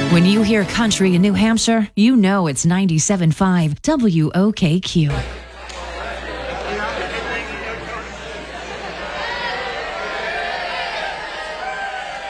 When you hear country in New Hampshire, you know it's 97.5 WOKQ.